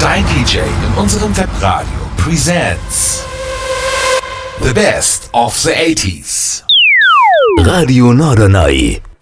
Dein DJ in unserem Webradio presents the best of the 80s. Radio Norderney.